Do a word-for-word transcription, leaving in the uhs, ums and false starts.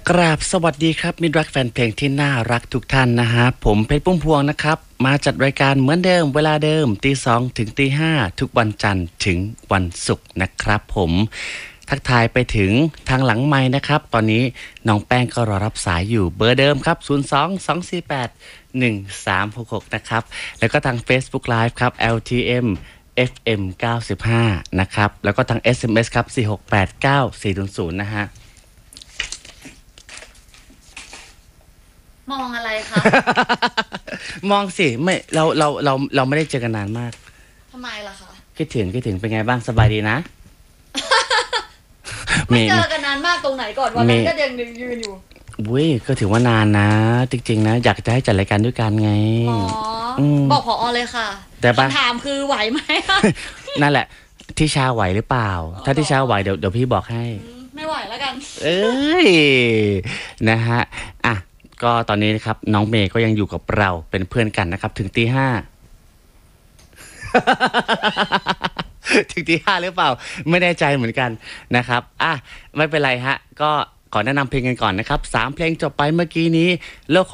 กราบสวัสดีครับมิตรรักแฟนเพลงที่น่ารักทุกท่านนะฮะผมเพชรปุ้มพวงนะครับมาจัดรายการเหมือนเดิมเวลาเดิมตีสองถึงตีห้าทุกวันจันทร์ถึงวันศุกร์นะครับผมทักทายไปถึงทางหลังไม้นะครับตอนนี้น้องแป้งก็รอรับสายอยู่เบอร์เดิมครับศูนย์ สอง สอง สี่ แปด หนึ่ง สาม หก หกนะครับแล้วก็ทาง Facebook Live ครับ แอล ที เอ็ม เอฟ เอ็ม เก้าสิบห้านะครับแล้วก็ทาง เอส เอ็ม เอส ครับสี่ หก แปด เก้า สี่ ศูนย์ ศูนย์นะฮะมองอะไรคะมองสิไม่เราเราเราเราไม่ได้เจอกันนานมากทำไมล่ะคะคิดถึงคิดถึงเป็นไงบ้างสบายดีนะไม่เจอกันนานมากตรงไหนก่อนวันนั้นก็ยังยืนอยู่วุ้ยก็ถือว่านานนะจริงๆนะอยากจะให้จัดรายการด้วยกันไงอ๋อบอกผอเลยค่ะแต่คำถามคือไหวไหมนั่นแหละที่ชาไหวหรือเปล่าถ้าที่ชาไหวเดี๋ยวเดี๋ยวพี่บอกให้ไม่ไหวแล้วกันเอ้ยนะฮะอ่ะก็ตอนนี้นะครับน้องเมย์ก็ยังอยู่กับเราเป็นเพื่อนกันนะครับถึงตีห้า ถึงตีห้าหรือเปล่าไม่แน่ใจเหมือนกันนะครับอ่ะไม่เป็นไรฮะก็ขอแนะนำเพลงกันก่อนนะครับสามเพลงจบไปเมื่อกี้นี้โลก